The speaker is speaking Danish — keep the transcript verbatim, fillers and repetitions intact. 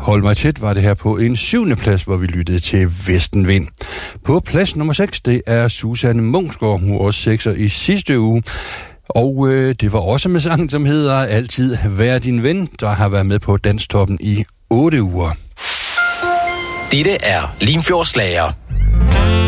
Hold mig tæt var det her på en syvende plads, hvor vi lyttede til Vestenvind. På plads nummer seks, det er Susanne Munksgaard, hun var også sekser i sidste uge. Og øh, det var også med sangen, som hedder Altid Vær din ven, der har været med på Danstoppen i otte uger. Dette er Limfjords Slager.